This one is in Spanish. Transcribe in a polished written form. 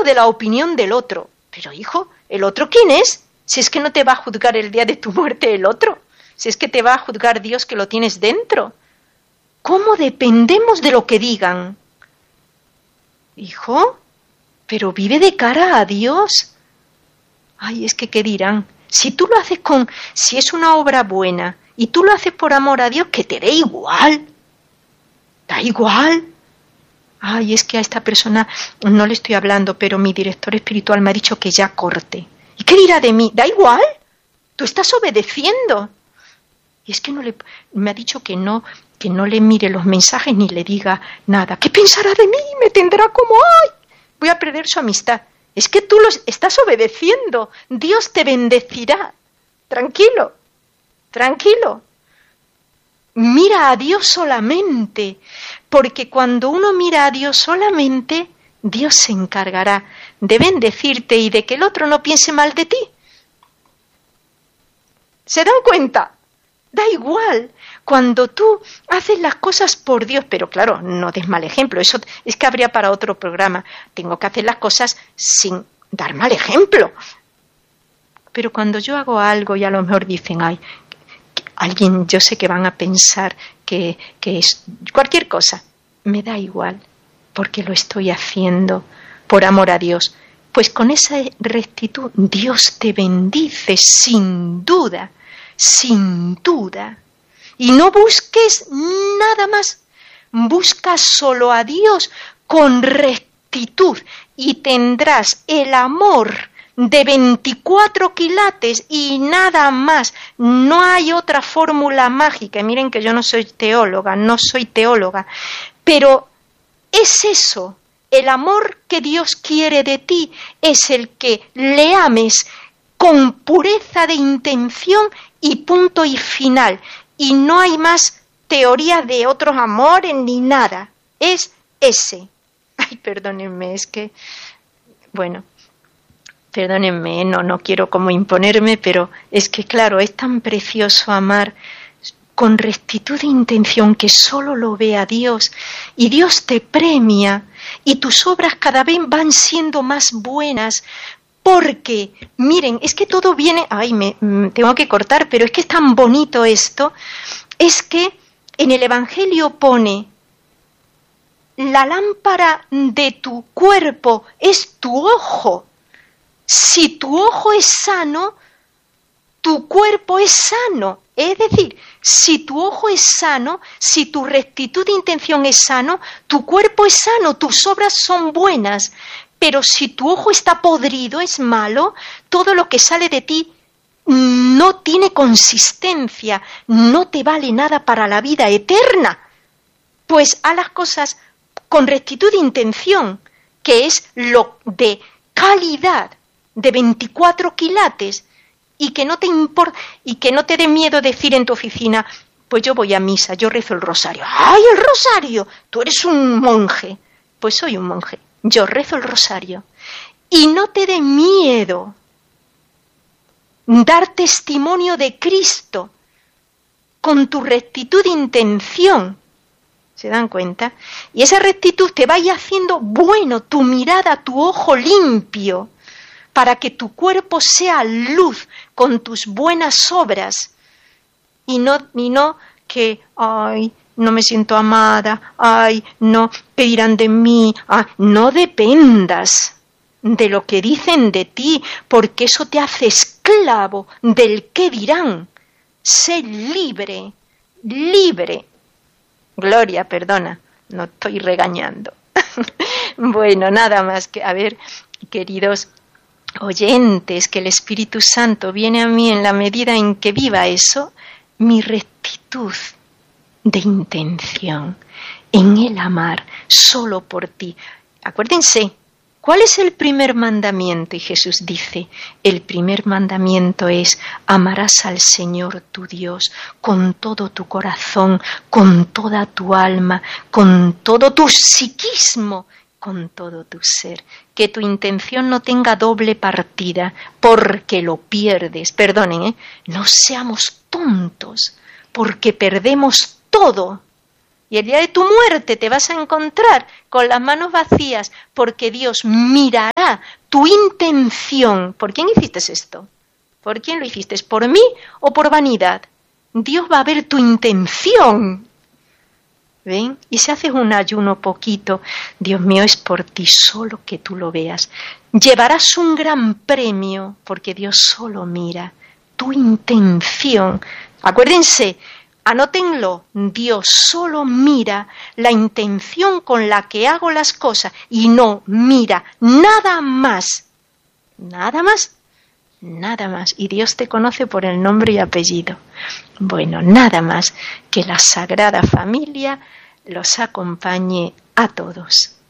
cuidando de la opinión del otro. Pero hijo, ¿el otro quién es? Si es que no te va a juzgar el día de tu muerte el otro. Si es que te va a juzgar Dios que lo tienes dentro. ¿Cómo dependemos de lo que digan? Hijo, pero vive de cara a Dios. Ay, es que ¿qué dirán? Si tú lo haces si es una obra buena y tú lo haces por amor a Dios, que te dé igual. Da igual. Ay, es que a esta persona no le estoy hablando, pero mi director espiritual me ha dicho que ya corte. ¿Y qué dirá de mí? Da igual. Tú estás obedeciendo. Y es que me ha dicho que no le mire los mensajes ni le diga nada. ¿Qué pensará de mí? Me tendrá como, ¡ay! Voy a perder su amistad. Es que tú estás obedeciendo. Dios te bendecirá. Tranquilo, tranquilo. Mira a Dios solamente, porque cuando uno mira a Dios solamente, Dios se encargará de bendecirte y de que el otro no piense mal de ti. ¿Se dan cuenta? Da igual. Cuando tú haces las cosas por Dios, pero claro, no des mal ejemplo, eso es que habría para otro programa. Tengo que hacer las cosas sin dar mal ejemplo. Pero cuando yo hago algo y a lo mejor dicen, ay, alguien, yo sé que van a pensar que es cualquier cosa, me da igual, porque lo estoy haciendo por amor a Dios. Pues con esa rectitud Dios te bendice sin duda, sin duda. Y no busques nada más, busca solo a Dios con rectitud y tendrás el amor de 24 quilates y nada más. No hay otra fórmula mágica. Miren que yo no soy teóloga, pero es eso. El amor que Dios quiere de ti es el que le ames con pureza de intención y punto y final. Y no hay más teoría de otros amores ni nada. Es ese. Ay, perdónenme, es que... Bueno, perdónenme, no quiero como imponerme, pero es que claro, es tan precioso amar con rectitud de intención que solo lo vea Dios. Y Dios te premia y tus obras cada vez van siendo más buenas. Porque, miren, es que todo viene... Ay, tengo que cortar, pero es que es tan bonito esto. Es que en el Evangelio pone, la lámpara de tu cuerpo es tu ojo. Si tu ojo es sano, tu cuerpo es sano. Es decir, si tu ojo es sano, si tu rectitud de intención es sano, tu cuerpo es sano, tus obras son buenas. Pero si tu ojo está podrido, es malo, todo lo que sale de ti no tiene consistencia, no te vale nada para la vida eterna. Pues haz las cosas con rectitud de intención, que es lo de calidad, de 24 quilates, y que no te importa, y que no te dé miedo decir en tu oficina, pues yo voy a misa, yo rezo el rosario. ¡Ay, el rosario! Tú eres un monje. Pues soy un monje. Yo rezo el rosario. Y no te dé miedo dar testimonio de Cristo con tu rectitud de intención. ¿Se dan cuenta? Y esa rectitud te vaya haciendo bueno, tu mirada, tu ojo limpio, para que tu cuerpo sea luz con tus buenas obras. Y no que, ay, no me siento amada, ay, no, ¿qué dirán de mí? Ah, no dependas de lo que dicen de ti, porque eso te hace esclavo del qué dirán. Sé libre, libre. Gloria, perdona, no estoy regañando. Bueno, nada más que, a ver, queridos oyentes, que el Espíritu Santo viene a mí en la medida en que viva eso, mi rectitud de intención en el amar solo por ti. Acuérdense, ¿cuál es el primer mandamiento? Y Jesús dice, el primer mandamiento es, amarás al Señor tu Dios con todo tu corazón, con toda tu alma, con todo tu psiquismo, con todo tu ser. Que tu intención no tenga doble partida, porque lo pierdes. Perdonen, no seamos tontos, porque perdemos todo. Y el día de tu muerte te vas a encontrar con las manos vacías, porque Dios mirará tu intención. ¿Por quién hiciste esto? ¿Por quién lo hiciste? ¿Por mí o por vanidad? Dios va a ver tu intención. ¿Ven? Y si haces un ayuno poquito, Dios mío, es por ti solo que tú lo veas. Llevarás un gran premio, porque Dios solo mira tu intención. Acuérdense, anótenlo, Dios solo mira la intención con la que hago las cosas y no mira nada más. Nada más. Nada más. Y Dios te conoce por el nombre y apellido. Bueno, nada más. Que la Sagrada Familia los acompañe a todos.